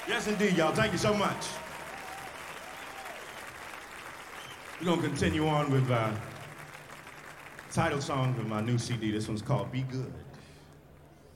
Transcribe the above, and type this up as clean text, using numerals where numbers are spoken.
Yes, indeed, y'all. Thank you so much. We're going to continue on with title song of my new CD. This one's called Be Good.